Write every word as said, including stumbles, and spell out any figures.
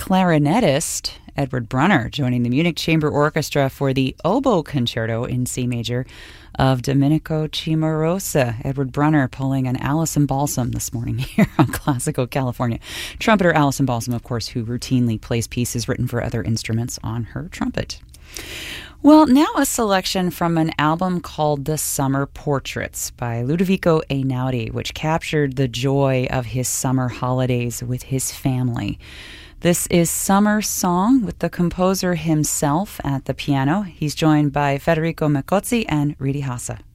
clarinetist Edward Brunner joining the Munich Chamber Orchestra for the oboe concerto in C major of Domenico Cimarosa. Edward Brunner pulling an Alison Balsam this morning here on Classical California. Trumpeter Alison Balsam, of course, who routinely plays pieces written for other instruments on her trumpet. Well, now a selection from an album called The Summer Portraits by Ludovico Einaudi, which captured the joy of his summer holidays with his family. This is Summer Song with the composer himself at the piano. He's joined by Federico Mecozzi and Riti Hassa.